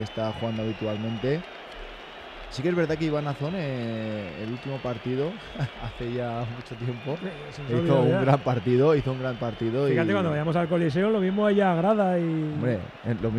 está jugando habitualmente. Sí que es verdad que Iván Azón, el último partido, hace ya mucho tiempo, hizo un gran partido. Fíjate, cuando vayamos al Coliseo, lo mismo allá grada y... Hombre, lo mismo